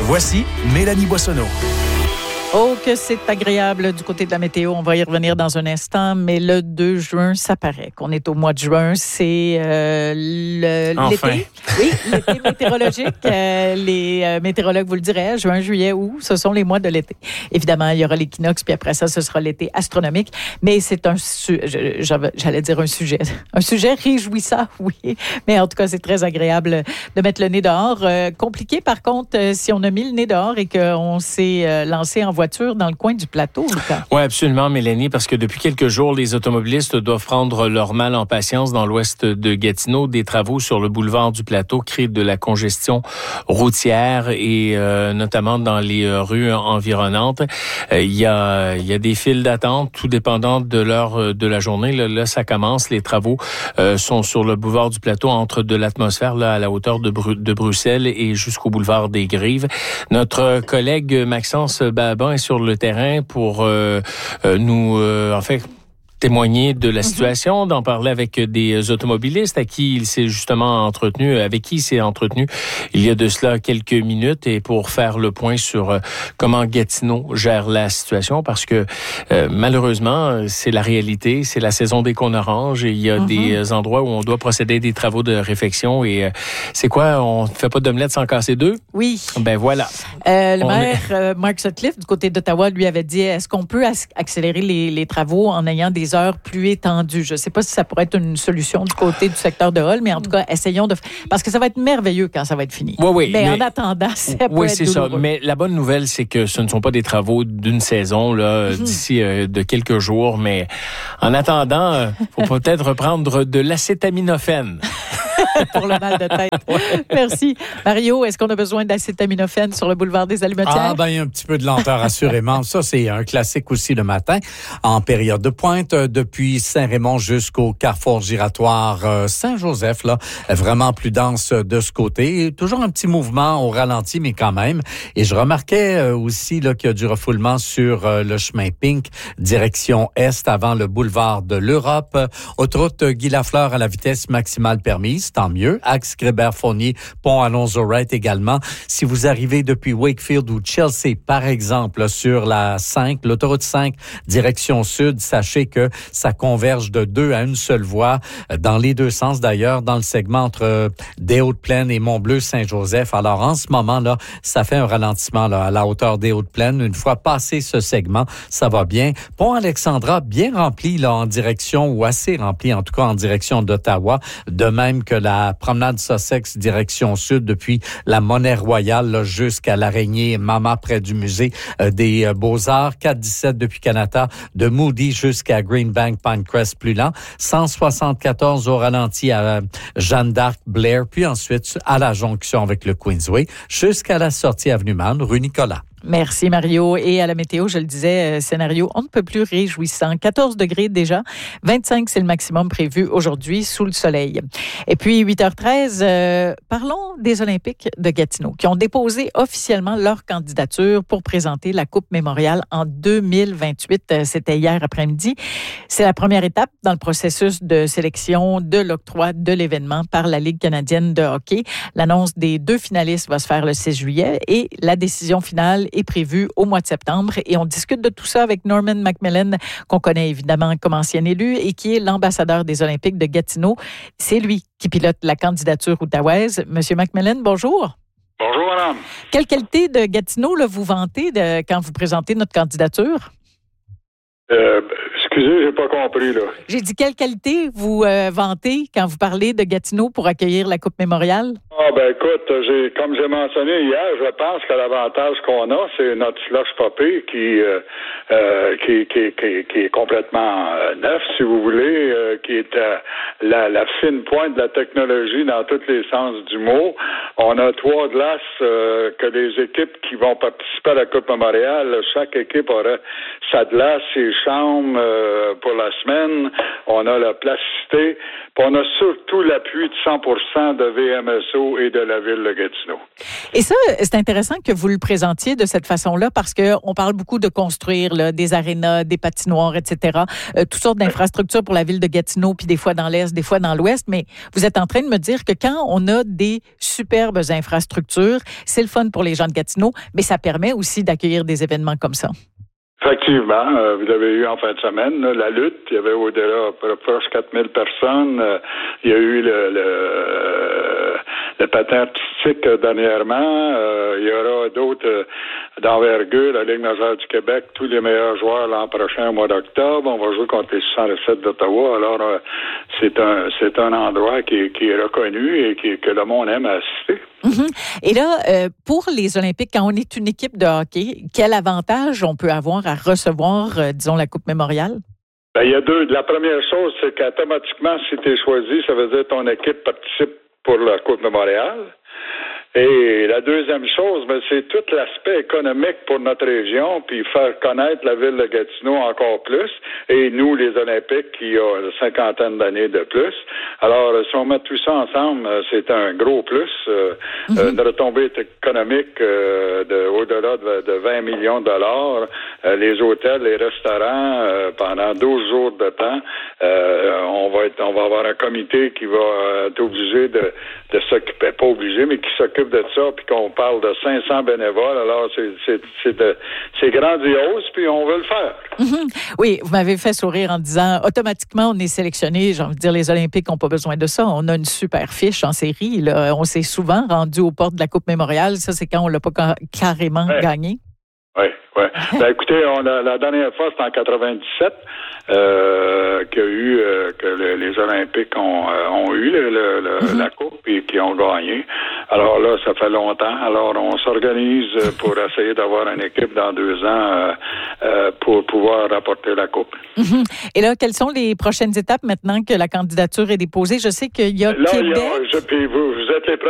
Voici Mélanie Boissonneau. Oh, que c'est agréable du côté de la météo. On va y revenir dans un instant, mais le 2 juin, ça paraît qu'on est au mois de juin. C'est l'été. Oui, l'été météorologique. Les météorologues vous le diraient, juin, juillet, août, ce sont les mois de l'été. Évidemment, il y aura l'équinoxe, puis après ça, ce sera l'été astronomique. Mais c'est j'allais dire un sujet réjouissant, oui. Mais en tout cas, c'est très agréable de mettre le nez dehors. Compliqué, par contre, si on a mis le nez dehors et qu'on s'est lancé en voiture dans le coin du plateau, Lucas. Oui, absolument, Mélanie, parce que depuis quelques jours, les automobilistes doivent prendre leur mal en patience dans l'ouest de Gatineau. Des travaux sur le boulevard du Plateau créent de la congestion routière et notamment dans les rues environnantes. Il y a des files d'attente, tout dépendant de l'heure de la journée. Là, ça commence. Les travaux sont sur le boulevard du Plateau entre de l'atmosphère là à la hauteur de Bruxelles et jusqu'au boulevard des Grives. Notre collègue Maxence Baban est sur le terrain pour nous témoigner de la situation, d'en parler avec des automobilistes avec qui il s'est entretenu il y a de cela quelques minutes et pour faire le point sur comment Gatineau gère la situation parce que malheureusement, c'est la réalité, c'est la saison des cônes oranges et il y a des endroits où on doit procéder à des travaux de réfection et c'est quoi, on ne fait pas d'omelette sans casser deux? Oui. Ben voilà. Le maire Mark Sutcliffe du côté d'Ottawa lui avait dit, est-ce qu'on peut accélérer les travaux en ayant des heures plus étendues? Je ne sais pas si ça pourrait être une solution du côté du secteur de Hull, mais en tout cas, essayons de... Parce que ça va être merveilleux quand ça va être fini. Oui, mais en attendant, ça peut être douloureux. Oui, c'est ça. Mais la bonne nouvelle, c'est que ce ne sont pas des travaux d'une saison, là, d'ici de quelques jours. Mais en attendant, il faut peut-être reprendre de l'acétaminophène. Pour le mal de tête. Merci. Mario, est-ce qu'on a besoin d'acétaminophène sur le boulevard des Allumetières? Il y a un petit peu de lenteur, assurément. Ça, c'est un classique aussi le matin, en période de pointe, depuis Saint-Raymond jusqu'au carrefour giratoire Saint-Joseph, là, vraiment plus dense de ce côté. Toujours un petit mouvement au ralenti, mais quand même. Et je remarquais aussi là, qu'il y a du refoulement sur le chemin Pink, direction Est, avant le boulevard de l'Europe. Autoroute Guy Lafleur à la vitesse maximale permise, tant mieux. Axe Grébert-Fournier, pont Alonzo-Wright également. Si vous arrivez depuis Wakefield ou Chelsea, par exemple, sur la 5, l'autoroute 5, direction sud, sachez que ça converge de 2 à une seule voie, dans les deux sens d'ailleurs, dans le segment entre des Hautes-Plaines et Mont-Bleu-Saint-Joseph. Alors, en ce moment-là, ça fait un ralentissement là, à la hauteur des Hautes-Plaines. Une fois passé ce segment, ça va bien. Pont Alexandra, bien rempli là, en direction, ou assez rempli en tout cas en direction d'Ottawa, de même que la promenade Sussex direction sud depuis la Monnaie Royale là, jusqu'à l'Araignée Mama près du musée des Beaux-Arts. 417 depuis Canada, de Moody jusqu'à Greenbank Pinecrest plus lent. 174 au ralenti à Jeanne d'Arc Blair, puis ensuite à la jonction avec le Queensway jusqu'à la sortie Avenue Man, rue Nicolas. Merci, Mario. Et à la météo, je le disais, scénario on ne peut plus réjouissant. 14 degrés déjà. 25, c'est le maximum prévu aujourd'hui sous le soleil. Et puis, 8h13, parlons des Olympiques de Gatineau qui ont déposé officiellement leur candidature pour présenter la Coupe Mémorial en 2028. C'était hier après-midi. C'est la première étape dans le processus de sélection de l'octroi de l'événement par la Ligue canadienne de hockey. L'annonce des 2 finalistes va se faire le 6 juillet et la décision finale est prévu au mois de septembre. Et on discute de tout ça avec Norman McMillan, qu'on connaît évidemment comme ancien élu et qui est l'ambassadeur des Olympiques de Gatineau. C'est lui qui pilote la candidature outaouaise. Monsieur McMillan, bonjour. Bonjour, madame. Quelle qualité de Gatineau là, vous vantez quand vous présentez notre candidature? Excusez, j'ai pas compris, là. J'ai dit, quelle qualité vous vantez quand vous parlez de Gatineau pour accueillir la Coupe Mémorial? Écoute, comme j'ai mentionné hier, je pense que l'avantage qu'on a, c'est notre slush popé qui est complètement neuf, si vous voulez, qui est la fine pointe de la technologie dans tous les sens du mot. On a 3 glaces que les équipes qui vont participer à la Coupe Mémorial, chaque équipe aura sa glace, ses chambres, pour la semaine, on a la plasticité, puis on a surtout l'appui de 100% de VMSO et de la ville de Gatineau. Et ça, c'est intéressant que vous le présentiez de cette façon-là parce qu'on parle beaucoup de construire là, des arénas, des patinoires, etc., toutes sortes d'infrastructures pour la ville de Gatineau, puis des fois dans l'Est, des fois dans l'Ouest, mais vous êtes en train de me dire que quand on a des superbes infrastructures, c'est le fun pour les gens de Gatineau, mais ça permet aussi d'accueillir des événements comme ça. Effectivement, vous avez eu en fin de semaine là, la lutte. Il y avait au-delà proche 4000 personnes. Il y a eu le patin artistique dernièrement. Il y aura d'autres d'envergure. La Ligue nationale du Québec, tous les meilleurs joueurs l'an prochain au mois d'octobre. On va jouer contre les 607 d'Ottawa. Alors, c'est un endroit qui est reconnu et que le monde aime assister. Mm-hmm. Et là, pour les Olympiques, quand on est une équipe de hockey, quel avantage on peut avoir à recevoir, disons, la Coupe Mémorial? Ben, il y a deux. La première chose, c'est qu'automatiquement, si tu es choisi, ça veut dire que ton équipe participe pour la Coupe Mémorial. Et la deuxième chose, ben, c'est tout l'aspect économique pour notre région, puis faire connaître la ville de Gatineau encore plus, et nous, les Olympiques, qui ont une cinquantaine d'années de plus. Alors, si on met tout ça ensemble, c'est un gros plus. Une retombée économique au-delà de 20 millions de dollars. Les hôtels, les restaurants, pendant 12 jours de temps, on va avoir un comité qui va être obligé de s'occuper, pas obligé, mais qui s'occupe de ça, puis qu'on parle de 500 bénévoles. Alors, c'est grandiose, puis on veut le faire. Mm-hmm. Oui, vous m'avez fait sourire en disant, automatiquement, on est sélectionné. J'ai envie de dire, les Olympiques n'ont pas besoin de ça. On a une super fiche en série. Là. On s'est souvent rendu aux portes de la Coupe Mémorial. Ça, c'est quand on l'a pas carrément gagné. Oui. Ben, écoutez, la dernière fois, c'était en 97 qu'il y a eu que les Olympiques ont eu la coupe et qui ont gagné. Alors là, ça fait longtemps. Alors, on s'organise pour essayer d'avoir une équipe dans 2 ans pour pouvoir rapporter la coupe. Mm-hmm. Et là, quelles sont les prochaines étapes maintenant que la candidature est déposée? Je sais qu'il y a là, Québec. Puis vous êtes les